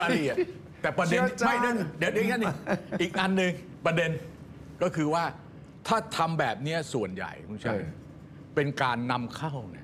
รายละเอียดแต่ประเด็นไม่เดี๋ยวนี้อีกอันหนึ่งประเด็นก็คือว่าถ้าทำแบบนี้ส่วนใหญ่คุณชัยเป็นการนำเข้าเนี่ย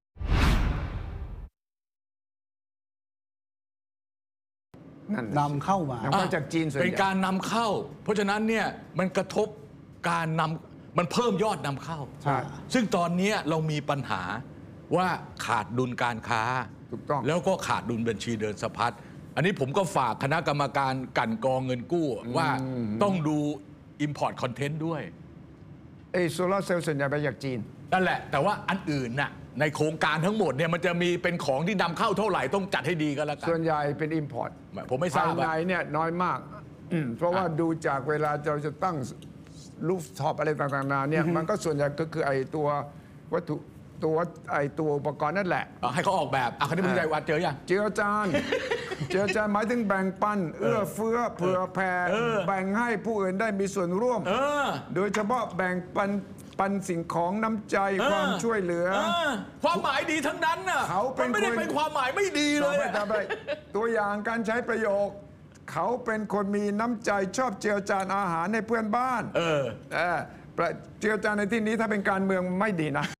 นำเข้ามาจากจีนส่วนใหญ่เป็นการนำเข้าเพราะฉะนั้นเนี่ยมันกระทบการมันเพิ่มยอดนำเข้าซึ่งตอนนี้เรามีปัญหาว่าขาดดุลการค้าถูกต้องแล้วก็ขาดดุลบัญชีเดินสะพัดอันนี้ผมก็ฝากคณะกรรมการกันกองเงินกู้ว่าต้องดู Import Content ด้วยโซลาร์เซลล์ส่วนใหญ่ไปจากจีนนั่นแหละแต่ว่าอันอื่นน่ะในโครงการทั้งหมดเนี่ยมันจะมีเป็นของที่นำเข้าเท่าไหร่ต้องจัดให้ดีก็แล้วกันส่วนใหญ่เป็น Import ผมไม่ทราบภายในเนี่ยน้อยมากเพราะว่าดูจากเวลาเราจะตั้งรูฟท็อปอะไรต่างๆนาเนี่ยมันก็ส่วนใหญ่ก็คือไอ้ตัววัตถุตัวอุปกรณ์นั่นแหละให้เขาออกแบบคณะผู้ใหญ่วัดเจอยังเจือจานหมายถึงแบ่งปันเอื้อเฟื้อเผื่อแผ่แบ่งให้ผู้อื่นได้มีส่วนร่วมโดยเฉพาะแบ่งปันสิ่งของน้ำใจความช่วยเหลือความหมายดีทั้งนั้นน่ะเขาไม่ได้เป็นความหมายไม่ดีเลยตัวอย่างการใช้ประโยคเขาเป็นคนมีน้ำใจชอบเจือจานอาหารให้เพื่อนบ้านเจือจานในที่นี้ถ้าเป็นการเมืองไม่ดีนะ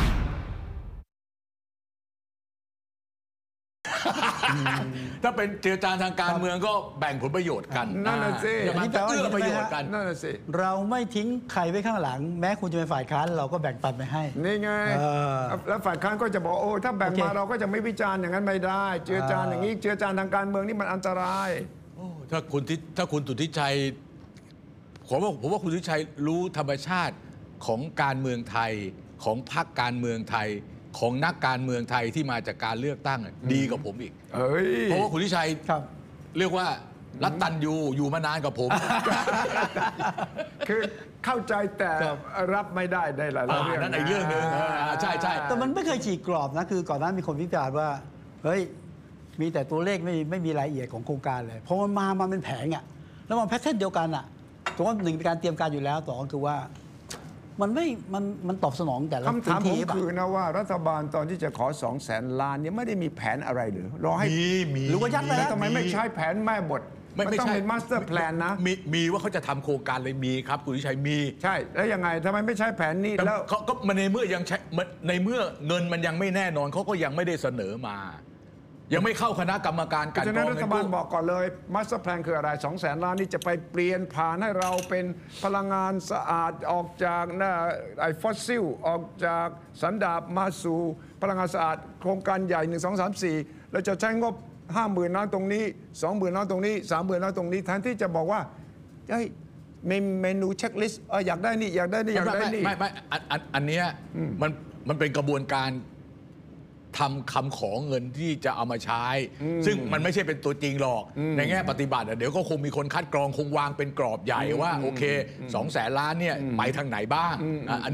ถ้าเป็นเจรจาทางการเมืองก็แบ่งผลประโยชน์กันนั่นน่ะสิมันจะเอื้อประโยชน์กันนั่นน่ะสิเราไม่ทิ้งใครไว้ข้างหลังแม้คุณจะเป็นฝ่ายค้านเราก็แบ่งปันไปให้นี่ไงแล้วฝ่ายค้านก็จะบอกโอ้ถ้าแบ่งมาเราก็จะไม่วิจารณ์อย่างนั้นไม่ได้เจือจานอย่างนี้เจือจานทางการเมืองนี่มันอันตรายถ้าคุณสุทธิชัยผมว่าคุณสุทธิชัยรู้ธรรมชาติของการเมืองไทยของพรรคการเมืองไทยของนักการเมืองไทยที่มาจากการเลือกตั้งดีกว่าผมอีกเพราะว่าคุณสุทธิชัยเรียกว่ารัตตัญญูอยู่มานานกับผมคือเข้าใจแต่รับไม่ได้หลายเรื่องนั่นอีกเรื่องนึงใช่แต่มันไม่เคยฉีกกรอบนะคือก่อนหน้ามีคนวิจารณ์ว่าเฮ้ยมีแต่ตัวเลขไม่มีรายละเอียดของโครงการเลยเพราะมันเป็นแผงอ่ะแล้วมันแพทเทิร์นเดียวกันอ่ะตรงว่าหนึ่งเป็นการเตรียมการอยู่แล้วสองคือว่ามันตอบสนองแต่ละคำถามผมคือนะว่ารัฐบาลตอนที่จะขอ200,000 ล้านเนี่ยไม่ได้มีแผนอะไรหรือรอให้มีหรือว่ายัดไปแล้วทำไมไม่ใช้แผนแม่บทไม่ต้องเป็นมาสเตอร์แพลนนะมีว่าเขาจะทำโครงการเลยมีครับคุณวิชัยมีใช่แล้วยังไงทำไมไม่ใช้แผนนี้แล้วก็ในเมื่อยังใช้ในเมื่อเงินมันยังไม่แน่นอนเขาก็ยังไม่ได้เสนอมายังไม่เข้าคณะกรรมการการกองเงินกู้รัฐบาลบอกก่อนเลยมาสเตอร์แพลนคืออะไร200,000 ล้านนี่จะไปเปลี่ยนผ่านให้เราเป็นพลังงานสะอาดออกจากไอ้ฟอสซิลออกจากสันดาปมาสู่พลังงานสะอาดโครงการใหญ่1 2 3 4เราจะใช้งบ50,000 ล้านตรงนี้ 20,000 ล้านตรงนี้ 30,000 ล้านตรงนี้แทนที่จะบอกว่าเฮ้ยเมนูเช็คลิสต์อยากได้นี่อยากได้นี่อยากได้นี่ไม่อันเนี้ยมันเป็นกระบวนการทำคำขอเงินที่จะเอามาใช้ซึ่งมันไม่ใช่เป็นตัวจริงหรอกในแง่ปฏิบัติเดี๋ยวก็คงมีคนคัดกรองคงวางเป็นกรอบใหญ่ว่าโอเค200,000 ล้านเนี่ยไปทางไหนบ้าง